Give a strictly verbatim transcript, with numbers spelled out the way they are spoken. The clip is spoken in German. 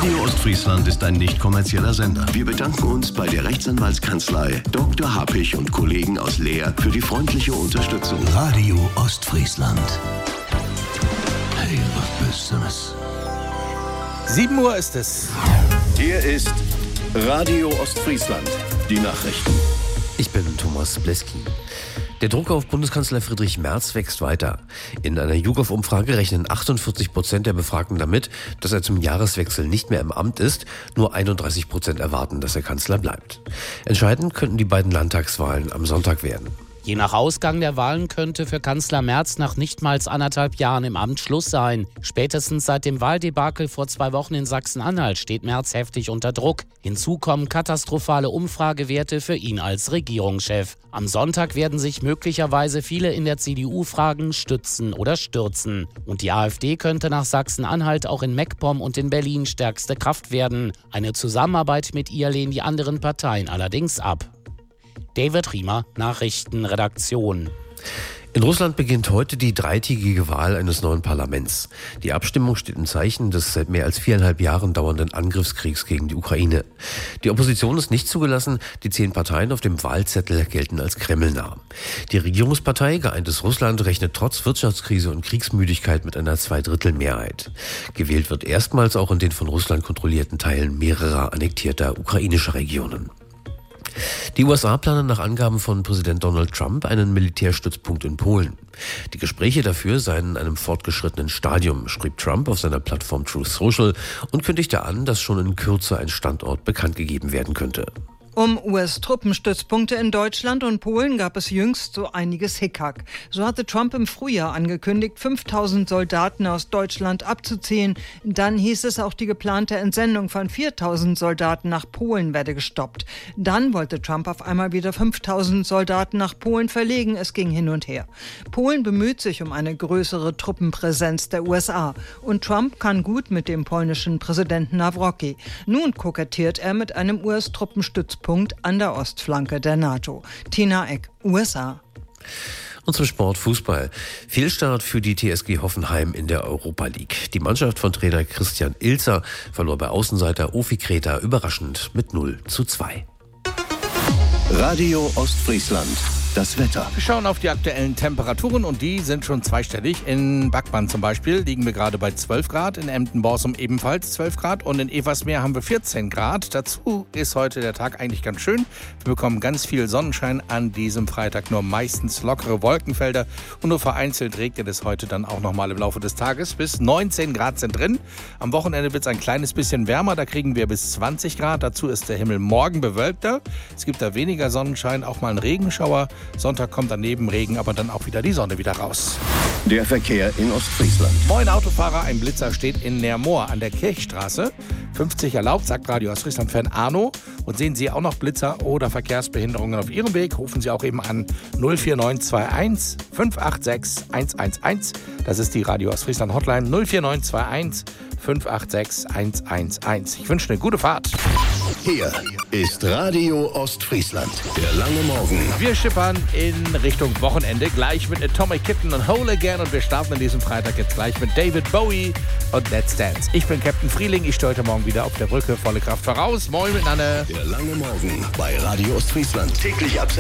Radio Ostfriesland ist ein nicht kommerzieller Sender. Wir bedanken uns bei der Rechtsanwaltskanzlei Doktor Happich und Kollegen aus Leer für die freundliche Unterstützung. Radio Ostfriesland. Hey, was Besseres. sieben Uhr ist es. Hier ist Radio Ostfriesland. Die Nachrichten. Ich bin Thomas Bleski. Der Druck auf Bundeskanzler Friedrich Merz wächst weiter. In einer YouGov-Umfrage rechnen achtundvierzig Prozent der Befragten damit, dass er zum Jahreswechsel nicht mehr im Amt ist. Nur einunddreißig Prozent erwarten, dass er Kanzler bleibt. Entscheidend könnten die beiden Landtagswahlen am Sonntag werden. Je nach Ausgang der Wahlen könnte für Kanzler Merz nach nicht mal anderthalb Jahren im Amt Schluss sein. Spätestens seit dem Wahldebakel vor zwei Wochen in Sachsen-Anhalt steht Merz heftig unter Druck. Hinzu kommen katastrophale Umfragewerte für ihn als Regierungschef. Am Sonntag werden sich möglicherweise viele in der C D U fragen, stützen oder stürzen. Und die AfD könnte nach Sachsen-Anhalt auch in MacPom und in Berlin stärkste Kraft werden. Eine Zusammenarbeit mit ihr lehnen die anderen Parteien allerdings ab. David Riemer, Nachrichtenredaktion. In Russland beginnt heute die dreitägige Wahl eines neuen Parlaments. Die Abstimmung steht im Zeichen des seit mehr als viereinhalb Jahren dauernden Angriffskriegs gegen die Ukraine. Die Opposition ist nicht zugelassen, die zehn Parteien auf dem Wahlzettel gelten als kremlnah. Die Regierungspartei Geeintes Russland rechnet trotz Wirtschaftskrise und Kriegsmüdigkeit mit einer Zweidrittelmehrheit. Gewählt wird erstmals auch in den von Russland kontrollierten Teilen mehrerer annektierter ukrainischer Regionen. Die U S A planen nach Angaben von Präsident Donald Trump einen Militärstützpunkt in Polen. Die Gespräche dafür seien in einem fortgeschrittenen Stadium, schrieb Trump auf seiner Plattform Truth Social und kündigte an, dass schon in Kürze ein Standort bekannt gegeben werden könnte. Um U S-Truppenstützpunkte in Deutschland und Polen gab es jüngst so einiges Hickhack. So hatte Trump im Frühjahr angekündigt, fünftausend Soldaten aus Deutschland abzuziehen. Dann hieß es, auch die geplante Entsendung von viertausend Soldaten nach Polen werde gestoppt. Dann wollte Trump auf einmal wieder fünftausend Soldaten nach Polen verlegen. Es ging hin und her. Polen bemüht sich um eine größere Truppenpräsenz der U S A. Und Trump kann gut mit dem polnischen Präsidenten Nawrocki. Nun kokettiert er mit einem U S-Truppenstützpunkt an der Ostflanke der NATO. Tina Eck, U S A. Und zum Sport Fußball. Fehlstart für die T S G Hoffenheim in der Europa League. Die Mannschaft von Trainer Christian Ilzer verlor bei Außenseiter Ofi Kreta überraschend mit null zu zwei. Radio Ostfriesland. Das Wetter. Wir schauen auf die aktuellen Temperaturen und die sind schon zweistellig. In Backmann zum Beispiel liegen wir gerade bei zwölf Grad, in Emden-Borsum ebenfalls zwölf Grad und in Eversmeer haben wir vierzehn Grad. Dazu ist heute der Tag eigentlich ganz schön. Wir bekommen ganz viel Sonnenschein an diesem Freitag, nur meistens lockere Wolkenfelder und nur vereinzelt regnet es heute dann auch nochmal im Laufe des Tages. Bis neunzehn Grad sind drin. Am Wochenende wird es ein kleines bisschen wärmer, da kriegen wir bis zwanzig Grad. Dazu ist der Himmel morgen bewölkter. Es gibt da weniger Sonnenschein, auch mal einen Regenschauer. Sonntag kommt daneben Regen, aber dann auch wieder die Sonne wieder raus. Der Verkehr in Ostfriesland. Moin Autofahrer, ein Blitzer steht in Neermoor an der Kirchstraße. fünfzig erlaubt, sagt Radio Ostfriesland-Fan Arno. Und sehen Sie auch noch Blitzer oder Verkehrsbehinderungen auf Ihrem Weg, rufen Sie auch eben an null vier neun zwei eins fünf acht sechs eins eins eins. Das ist die Radio Ostfriesland Hotline null vier neun zwei eins fünf acht sechs eins eins eins. Ich wünsche eine gute Fahrt. Hier ist Radio Ostfriesland. Der lange Morgen. Wir schippern in Richtung Wochenende, gleich mit Atomic Kitten und Whole Again. Und wir starten an diesem Freitag jetzt gleich mit David Bowie und Let's Dance. Ich bin Captain Frieling, ich stehe heute Morgen wieder auf der Brücke, volle Kraft voraus. Moin miteinander. Der lange Morgen bei Radio Ostfriesland. Täglich ab